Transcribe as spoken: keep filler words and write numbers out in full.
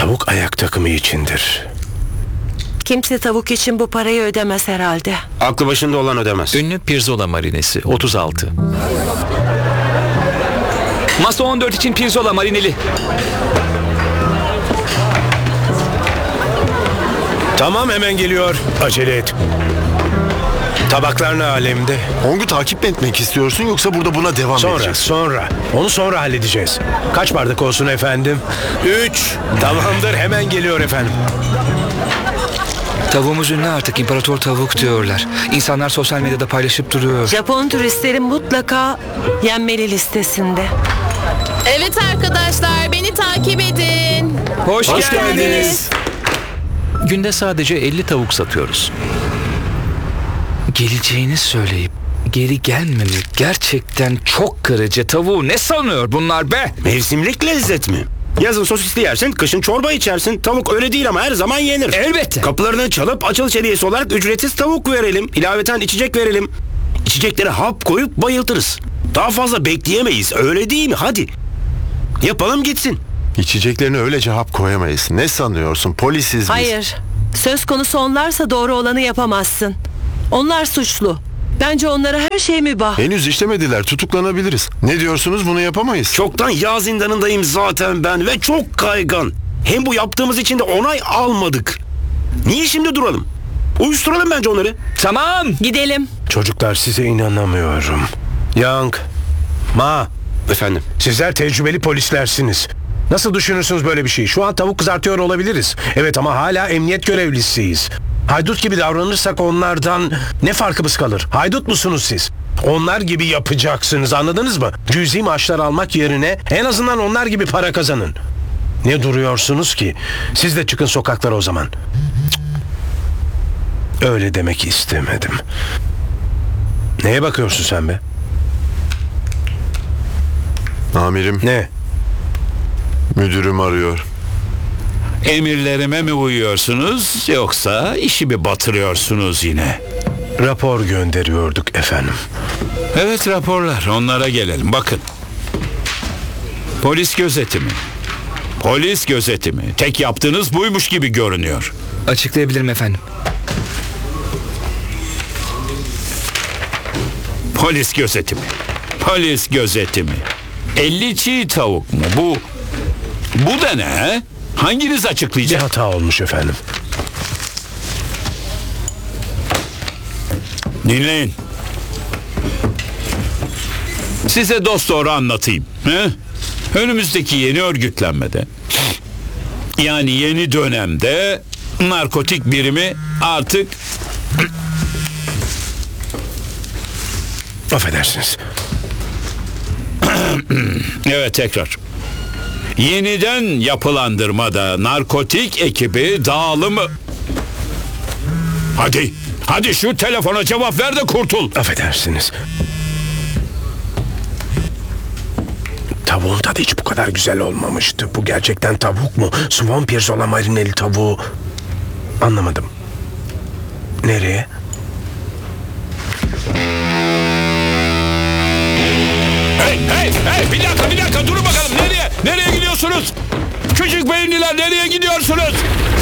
Tavuk ayak takımı içindir. Kimse tavuk için bu parayı ödemez herhalde. Aklı başında olan ödemez. Ünlü pirzola marinesi otuz altı. Masa on dört için pirzola marineli. Tamam, hemen geliyor. Acele et. Tabaklar ne alemde? Hong'u takip mi etmek istiyorsun yoksa burada buna devam Sonra, edeceksin? sonra. Onu sonra halledeceğiz. Kaç bardak olsun efendim? Üç. Tamamdır, hemen geliyor efendim. Tavuğumuz ünlü artık, imparator tavuk diyorlar. İnsanlar sosyal medyada paylaşıp duruyor. Japon turistlerin mutlaka yenmeli listesinde. Evet arkadaşlar, beni takip edin. Hoş, Hoş geldiniz. Günde sadece elli tavuk satıyoruz. Geleceğini söyleyip geri gelmemek gerçekten çok kırıcı. Tavuğu ne sanıyor bunlar be? Mevsimlik lezzet mi? Yazın sosisli yersin, kışın çorba içersin. Tavuk öyle değil ama her zaman yenir. Elbette. Kapılarını çalıp açılış hediyesi olarak ücretsiz tavuk verelim. İlaveten içecek verelim. İçeceklere hap koyup bayıltırız. Daha fazla bekleyemeyiz, öyle değil mi? Hadi. Yapalım gitsin. İçeceklerine öylece hap koyamayız. Ne sanıyorsun? Polisiz biz. Hayır. Söz konusu onlarsa doğru olanı yapamazsın. Onlar suçlu. Bence onlara her şey mübah. Henüz işlemediler. Tutuklanabiliriz. Ne diyorsunuz? Bunu yapamayız. Çoktan yağ zindanındayım zaten ben ve çok kaygan. Hem bu yaptığımız için de onay almadık. Niye şimdi duralım? Uyuşturalım bence onları. Tamam. Gidelim. Çocuklar, size inanamıyorum. Yang, Ma, Efendim? sizler tecrübeli polislersiniz. Nasıl düşünürsünüz böyle bir şey? Şu an tavuk kızartıyor olabiliriz. Evet, ama hala emniyet görevlisiyiz. Haydut gibi davranırsak onlardan ne farkımız kalır? Haydut musunuz siz? Onlar gibi yapacaksınız, anladınız mı? Cüzi maaşlar almak yerine en azından onlar gibi para kazanın. Ne duruyorsunuz ki? Siz de çıkın sokaklara o zaman. Cık. Öyle demek istemedim. Neye bakıyorsun sen be? Amirim, Ne? müdürüm arıyor. Emirlerime mi uyuyorsunuz yoksa işi mi batırıyorsunuz yine? Rapor gönderiyorduk efendim. Evet, raporlar, onlara gelelim. Bakın. Polis gözetimi. Polis gözetimi. Tek yaptığınız buymuş gibi görünüyor. Açıklayabilirim efendim. Polis gözetimi. Polis gözetimi. elli çiğ tavuk mu? Bu Bu da ne? He? Hanginiz Bir açıklayacak? hata olmuş efendim. Dinleyin. Size dosdoğru anlatayım. He? Önümüzdeki yeni örgütlenmede, yani yeni dönemde narkotik birimi artık Affedersiniz. evet tekrar yeniden yapılandırmada narkotik ekibi dağılımı. Hadi, hadi şu telefona cevap ver de kurtul. Affedersiniz. Tavuğun tadı hiç bu kadar güzel olmamıştı. Bu gerçekten tavuk mu? Suvan pirzola marineli tavuğu. Anlamadım. Nereye? Hey, hey, hey, bir dakika, bir dakika, durun bakalım. Nereye, nereye gidiyorsunuz? Küçük beyinliler, nereye gidiyorsunuz?